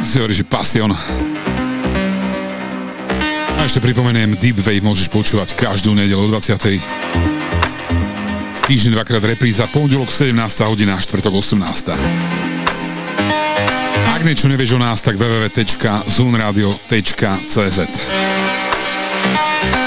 si hovorí, že Passion. A ešte pripomeniem, Deep Wave môžeš počúvať každú nedeľu o 20. V týždeň dvakrát repríza, pondelok 17. hodina, štvrtok 18. Ak niečo nevieš o nás, tak www.zoonradio.cz.